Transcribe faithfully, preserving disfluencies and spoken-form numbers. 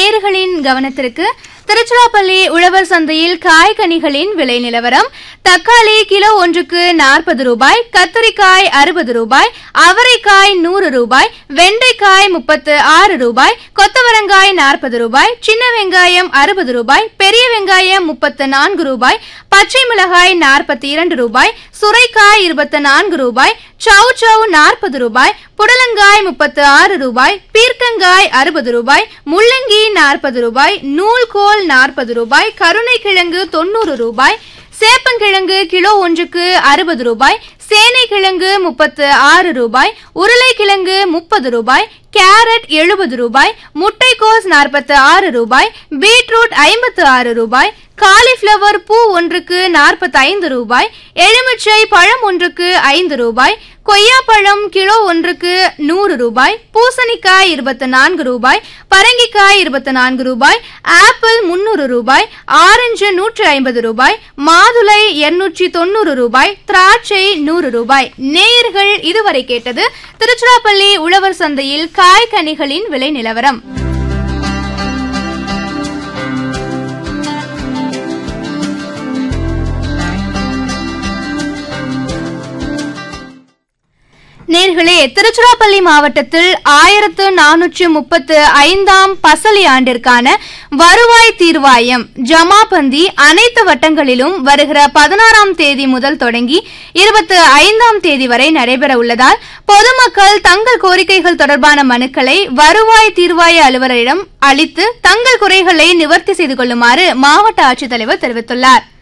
நேயர்களின் கவனத்திற்கு திருச்சிராப்பள்ளி உழவர் சந்தையில் காய்கனிகளின் விலை நிலவரம். தக்காளி கிலோ ஒன்றுக்கு நாற்பது ரூபாய், கத்தரிக்காய் அறுபது ரூபாய், அவரைக்காய் நூறு ரூபாய், வெண்டைக்காய் முப்பத்து ஆறு ரூபாய், கொத்தவரங்காய் நாற்பது ரூபாய், சின்ன வெங்காயம் அறுபது ரூபாய், பெரிய வெங்காயம் முப்பத்து நான்கு ரூபாய், பச்சை மிளகாய் நாற்பத்தி இரண்டு ரூபாய், சுரைக்காய் இருபத்தி நான்கு ரூபாய், சவு சவு நாற்பது ரூபாய், புடலங்காய் முப்பத்து ஆறு ரூபாய், பீர்க்கங்காய் அறுபது ரூபாய், முள்ளங்கி நாற்பது ரூபாய், நூல்கோல் நாற்பது ரூபாய், கருணைக்கிழங்கு தொன்னூறு ரூபாய், சேப்பங்கிழங்கு கிலோ ஒன்றுக்கு அறுபது ரூபாய், சேனைக்கிழங்கு முப்பத்து ஆறு ரூபாய், உருளைக்கிழங்கு முப்பது ரூபாய், கேரட் எழுபது ரூபாய், முட்டைக்கோஸ் நாற்பத்தி ஆறு ரூபாய், பீட்ரூட் ஐம்பத்து ஆறு ரூபாய், காலிஃபிளவர் பூ ஒன்றுக்கு நாற்பத்தி ஐந்து ரூபாய், எலுமிச்சை பழம் ஒன்றுக்கு ஐந்து ரூபாய், கொய்யாப்பழம் கிலோ ஒன்றுக்கு நூறு ரூபாய், பூசணிக்காய் இருபத்தி நான்கு ரூபாய், பரங்கிக்காய் இருபத்தி நான்கு ரூபாய், ஆப்பிள் முன்னூறு ரூபாய், ஆரஞ்சு நூற்றி ஐம்பது ரூபாய், மாதுளை இருநூற்றி தொன்னூறு ரூபாய், திராட்சை நூறு ரூபாய். நேயர்கள் இதுவரை கேட்டது திருச்சிராப்பள்ளி உழவர் சந்தையில் காய்கனிகளின் விலை நிலவரம். நேர்களே, திருச்சிராப்பள்ளி மாவட்டத்தில் ஆயிரத்து நானூற்று முப்பத்து ஐந்தாம் பசலி ஆண்டிற்கான வருவாய் தீர்வாயம் ஜமாபந்தி அனைத்து வட்டங்களிலும் வருகிற பதினாறாம் தேதி முதல் தொடங்கி இருபத்தி ஐந்தாம் தேதி வரை நடைபெற உள்ளதால் பொதுமக்கள் தங்கள் கோரிக்கைகள் தொடர்பான மனுக்களை வருவாய் தீர்வாய அலுவலரிடம் அளித்து தங்கள் குறைகளை நிவர்த்தி செய்து கொள்ளுமாறு மாவட்ட ஆட்சித்தலைவர் தெரிவித்துள்ளார்.